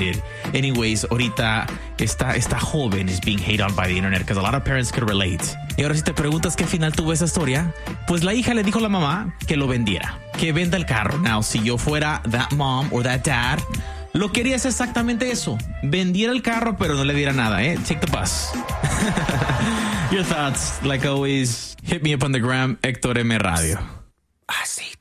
ended. Anyways, ahorita esta joven is being hated on by the internet because a lot of parents could relate. Y ahora si te preguntas qué final tuvo esa historia, pues la hija le dijo a la mamá que lo vendiera, que venda el carro. Now, si yo fuera that mom or that dad, lo quería es exactamente eso. Vendiera el carro, pero no le diera nada, Take the bus. Your thoughts, like always, hit me up on the gram, Héctor M. Radio. Así